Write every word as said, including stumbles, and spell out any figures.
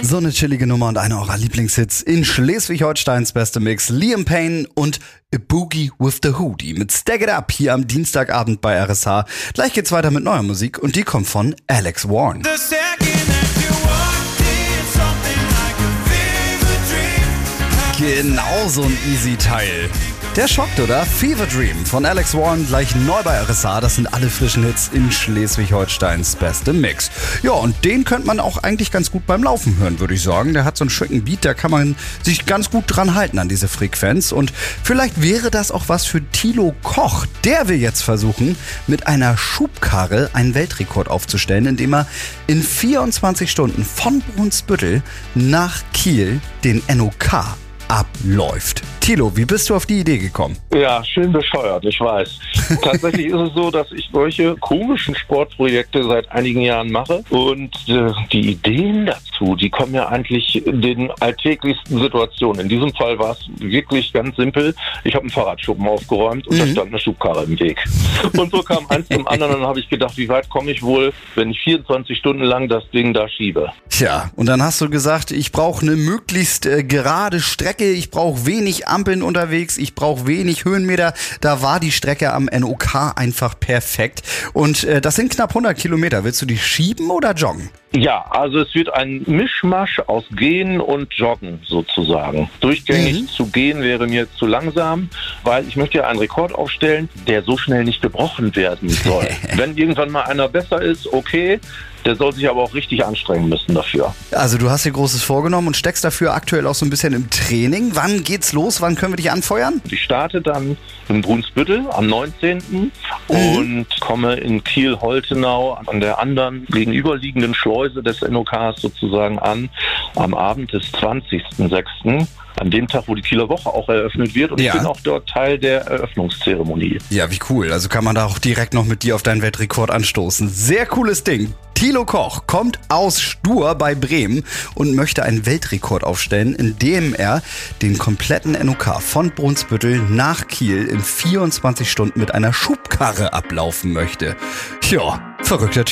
So eine chillige Nummer und einer eurer Lieblingshits in Schleswig-Holsteins beste Mix. Liam Payne und A Boogie with the Hoodie mit Stack It Up hier am Dienstagabend bei R S H. Gleich geht's weiter mit neuer Musik und die kommt von Alex Warren. Genau so ein easy Teil. Der schockt, oder? Fever Dream von Alex Warren, gleich neu bei R S H. Das sind alle frischen Hits in Schleswig-Holsteins beste Mix. Ja, und den könnte man auch eigentlich ganz gut beim Laufen hören, würde ich sagen. Der hat so einen schicken Beat, da kann man sich ganz gut dran halten an diese Frequenz. Und vielleicht wäre das auch was für Thilo Koch. Der will jetzt versuchen, mit einer Schubkarre einen Weltrekord aufzustellen, indem er in vierundzwanzig Stunden von Brunsbüttel nach Kiel den N O K abläuft. Thilo, wie bist du auf die Idee gekommen? Ja, schön bescheuert, ich weiß. Tatsächlich ist es so, dass ich solche komischen Sportprojekte seit einigen Jahren mache und äh, die Ideen dazu, die kommen ja eigentlich in den alltäglichsten Situationen. In diesem Fall war es wirklich ganz simpel. Ich habe einen Fahrradschuppen aufgeräumt und mhm. da stand eine Schubkarre im Weg. Und so kam eins zum anderen und dann habe ich gedacht, wie weit komme ich wohl, wenn ich vierundzwanzig Stunden lang das Ding da schiebe. Tja, und dann hast du gesagt, ich brauche eine möglichst äh, gerade Strecke, ich brauche wenig Ampeln unterwegs, ich brauche wenig Höhenmeter. Da war die Strecke am N O K einfach perfekt. Und äh, das sind knapp hundert Kilometer. Willst du die schieben oder joggen? Ja, also es wird ein Mischmasch aus Gehen und Joggen sozusagen. Durchgängig mhm. zu gehen wäre mir zu langsam, weil ich möchte ja einen Rekord aufstellen, der so schnell nicht gebrochen werden soll. Wenn irgendwann mal einer besser ist, okay. Der soll sich aber auch richtig anstrengen müssen dafür. Also du hast dir Großes vorgenommen und steckst dafür aktuell auch so ein bisschen im Training. Wann geht's los? Wann können wir dich anfeuern? Ich starte dann in Brunsbüttel am neunzehnten Mhm. und komme in Kiel-Holtenau an der anderen gegenüberliegenden Schleuse des N O Ks sozusagen an, am Abend des zwanzigsten sechsten An dem Tag, wo die Kieler Woche auch eröffnet wird. Und ja. ich bin auch dort Teil der Eröffnungszeremonie. Ja, wie cool. Also kann man da auch direkt noch mit dir auf deinen Weltrekord anstoßen. Sehr cooles Ding. Thilo Koch kommt aus Stur bei Bremen und möchte einen Weltrekord aufstellen, indem er den kompletten N O K von Brunsbüttel nach Kiel in vierundzwanzig Stunden mit einer Schubkarre ablaufen möchte. Ja, verrückter Typ.